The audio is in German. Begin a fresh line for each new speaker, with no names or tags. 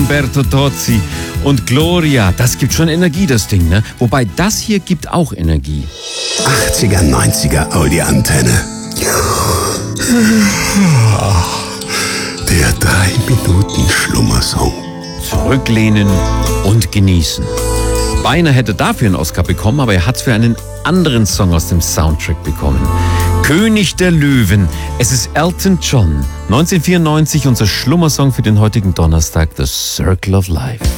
Umberto Tozzi und Gloria. Das gibt schon Energie, das Ding, ne? Wobei das hier gibt auch Energie.
80er, 90er Audi-Antenne. Der 3-Minuten-Schlummersong.
Zurücklehnen und genießen. Beinahe hätte dafür einen Oscar bekommen, aber er hat es für einen anderen Song aus dem Soundtrack bekommen. König der Löwen. Es ist Elton John. 1994 unser Schlummersong für den heutigen Donnerstag, The Circle of Life.